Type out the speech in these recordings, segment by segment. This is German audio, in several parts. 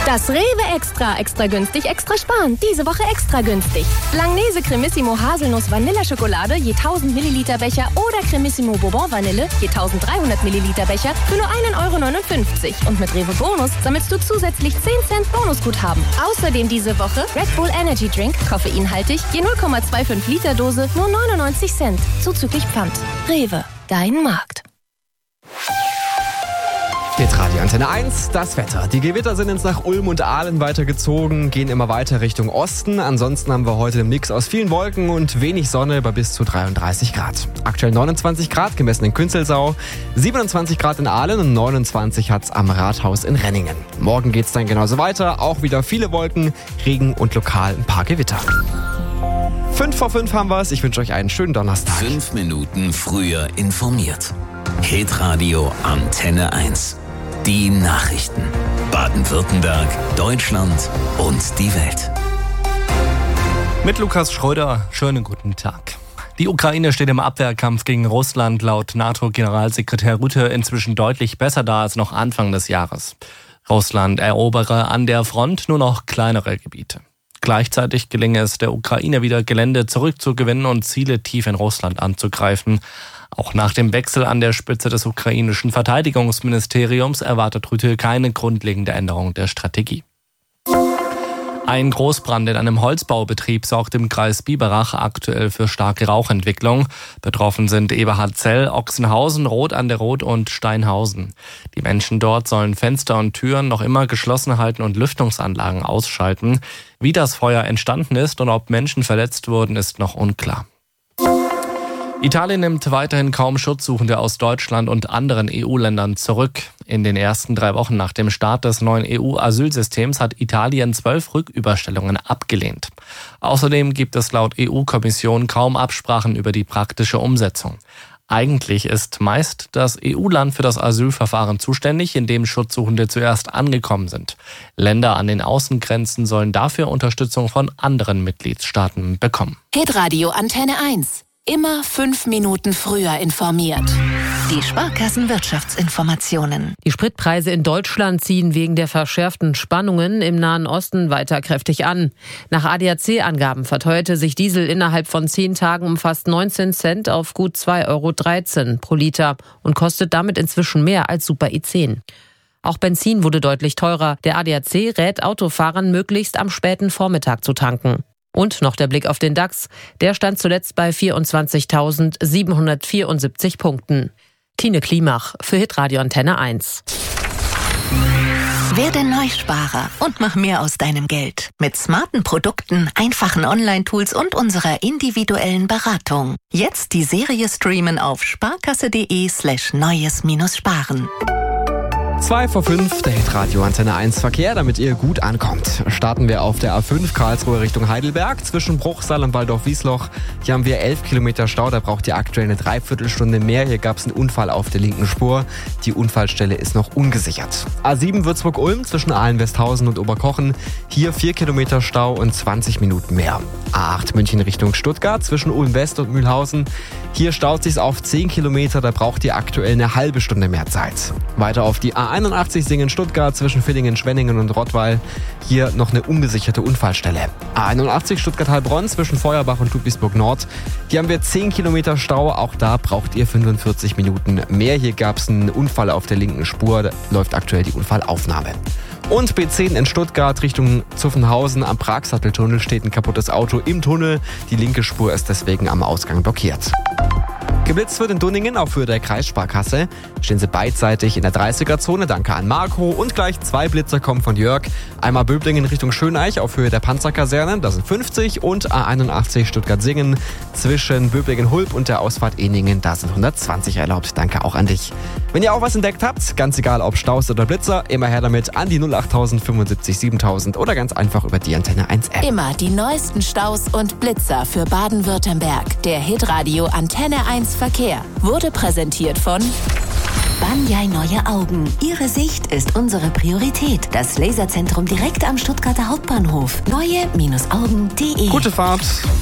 Das Rewe Extra. Extra günstig, extra sparen. Diese Woche extra günstig. Langnese Cremissimo Haselnuss Vanilleschokolade je 1000 Milliliter Becher oder Cremissimo Bourbon Vanille je 1300 Milliliter Becher für nur 1,59 €. Und mit Rewe Bonus sammelst du zusätzlich 10 Cent Bonusguthaben. Außerdem diese Woche Red Bull Energy Drink, koffeinhaltig, je 0,25 Liter Dose, nur 99 Cent. Zuzüglich Pfand. Rewe, dein Markt. Hitradio Antenne 1, das Wetter. Die Gewitter sind jetzt nach Ulm und Aalen weitergezogen, gehen immer weiter Richtung Osten. Ansonsten haben wir heute einen Mix aus vielen Wolken und wenig Sonne bei bis zu 33 Grad. Aktuell 29 Grad gemessen in Künzelsau, 27 Grad in Aalen und 29 hat's am Rathaus in Renningen. Morgen geht's dann genauso weiter, auch wieder viele Wolken, Regen und lokal ein paar Gewitter. 5 vor 5 haben wir's. Ich wünsche euch einen schönen Donnerstag. 5 Minuten früher informiert. Hitradio Antenne 1. Die Nachrichten. Baden-Württemberg, Deutschland und die Welt. Mit Lukas Schröder, schönen guten Tag. Die Ukraine steht im Abwehrkampf gegen Russland laut NATO-Generalsekretär Rutte inzwischen deutlich besser da als noch Anfang des Jahres. Russland erobere an der Front nur noch kleinere Gebiete. Gleichzeitig gelinge es der Ukraine wieder Gelände zurückzugewinnen und Ziele tief in Russland anzugreifen. Auch nach dem Wechsel an der Spitze des ukrainischen Verteidigungsministeriums erwartet Rütte keine grundlegende Änderung der Strategie. Ein Großbrand in einem Holzbaubetrieb sorgt im Kreis Biberach aktuell für starke Rauchentwicklung. Betroffen sind Eberhardzell, Ochsenhausen, Roth an der Roth und Steinhausen. Die Menschen dort sollen Fenster und Türen noch immer geschlossen halten und Lüftungsanlagen ausschalten. Wie das Feuer entstanden ist und ob Menschen verletzt wurden, ist noch unklar. Italien nimmt weiterhin kaum Schutzsuchende aus Deutschland und anderen EU-Ländern zurück. In den ersten 3 Wochen nach dem Start des neuen EU-Asylsystems hat Italien 12 Rücküberstellungen abgelehnt. Außerdem gibt es laut EU-Kommission kaum Absprachen über die praktische Umsetzung. Eigentlich ist meist das EU-Land für das Asylverfahren zuständig, in dem Schutzsuchende zuerst angekommen sind. Länder an den Außengrenzen sollen dafür Unterstützung von anderen Mitgliedstaaten bekommen. Hitradio Antenne 1. Immer 5 Minuten früher informiert. Die Sparkassenwirtschaftsinformationen. Die Spritpreise in Deutschland ziehen wegen der verschärften Spannungen im Nahen Osten weiter kräftig an. Nach ADAC-Angaben verteuerte sich Diesel innerhalb von 10 Tagen um fast 19 Cent auf gut 2,13 € pro Liter und kostet damit inzwischen mehr als Super E10. Auch Benzin wurde deutlich teurer. Der ADAC rät Autofahrern, möglichst am späten Vormittag zu tanken. Und noch der Blick auf den DAX. Der stand zuletzt bei 24.774 Punkten. Tine Klimach für Hitradio Antenne 1. Werde Neusparer und mach mehr aus deinem Geld. Mit smarten Produkten, einfachen Online-Tools und unserer individuellen Beratung. Jetzt die Serie streamen auf sparkasse.de/neues-sparen. 2 vor 5, der Hitradio Antenne 1 Verkehr, damit ihr gut ankommt. Starten wir auf der A5 Karlsruhe Richtung Heidelberg zwischen Bruchsal und Waldorf-Wiesloch. Hier haben wir 11 Kilometer Stau, da braucht ihr aktuell eine Dreiviertelstunde mehr. Hier gab es einen Unfall auf der linken Spur. Die Unfallstelle ist noch ungesichert. A7 Würzburg-Ulm zwischen Ahlen-Westhausen und Oberkochen. Hier 4 Kilometer Stau und 20 Minuten mehr. A8 München Richtung Stuttgart zwischen Ulm-West und Mühlhausen. Hier staut sich's auf 10 Kilometer, da braucht ihr aktuell eine halbe Stunde mehr Zeit. Weiter auf die A81 Singen-Stuttgart zwischen Villingen, Schwenningen und Rottweil. Hier noch eine ungesicherte Unfallstelle. A81 Stuttgart-Heilbronn zwischen Feuerbach und Ludwigsburg-Nord. Hier haben wir 10 Kilometer Stau, auch da braucht ihr 45 Minuten mehr. Hier gab's einen Unfall auf der linken Spur, da läuft aktuell die Unfallaufnahme. Und B10 in Stuttgart Richtung Zuffenhausen am Pragsatteltunnel steht ein kaputtes Auto im Tunnel. Die linke Spur ist deswegen am Ausgang blockiert. Geblitzt wird in Dunningen auf Höhe der Kreissparkasse. Stehen sie beidseitig in der 30er-Zone. Danke an Marco. Und gleich 2 Blitzer kommen von Jörg. Einmal Böblingen Richtung Schöneich auf Höhe der Panzerkaserne. Das sind 50. Und A81 Stuttgart-Singen zwischen Böblingen-Hulb und der Ausfahrt Eningen. Da sind 120 erlaubt. Danke auch an dich. Wenn ihr auch was entdeckt habt, ganz egal ob Staus oder Blitzer, immer her damit an die 08000 75 7000 oder ganz einfach über die Antenne 1 App. Immer die neuesten Staus und Blitzer für Baden-Württemberg. Der Hitradio Antenne 1 Verkehr wurde präsentiert von Banyai Neue Augen. Ihre Sicht ist unsere Priorität. Das Laserzentrum direkt am Stuttgarter Hauptbahnhof. Neue-Augen.de. Gute Fahrt.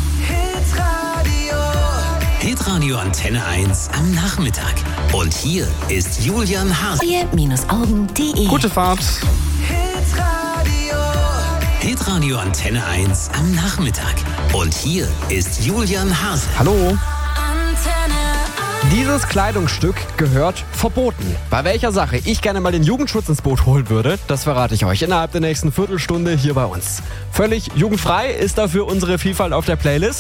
Hitradio Antenne 1 am Nachmittag. Und hier ist Julian Haas. Neue-Augen.de. Gute Fahrt. Hitradio. Hitradio Antenne 1 am Nachmittag. Und hier ist Julian Hase. Hallo. Dieses Kleidungsstück gehört verboten. Bei welcher Sache ich gerne mal den Jugendschutz ins Boot holen würde, das verrate ich euch innerhalb der nächsten Viertelstunde hier bei uns. Völlig jugendfrei ist dafür unsere Vielfalt auf der Playlist.